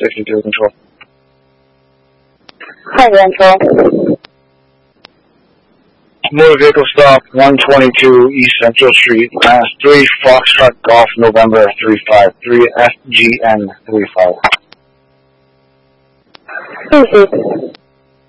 62 control. Hi, control. Motor vehicle stop 122 East Central Street, Mass 3 Foxtrot Golf November 353 FGN 35. Easy.